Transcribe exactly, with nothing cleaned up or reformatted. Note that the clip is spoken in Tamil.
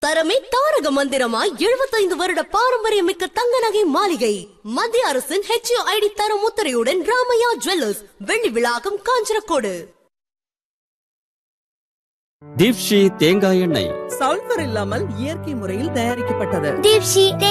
தரமே தாரக மந்திரமாய் எழுபத்தைந்து வருட பாரம்பரியமிக்க தங்க நகை மாளிகை. மத்திய அரசின் ஹெச் ஐ டி தரம் முத்திரையுடன் ராமையா ஜுவல்லர்ஸ், வெள்ளி விழாக்கம், காஞ்சனக்கோடு. தீப்ஷி தேங்காய் எண்ணெய் சல்பர் இல்லாமல் இயற்கை முறையில் தயாரிக்கப்பட்டது. தீப்ஷி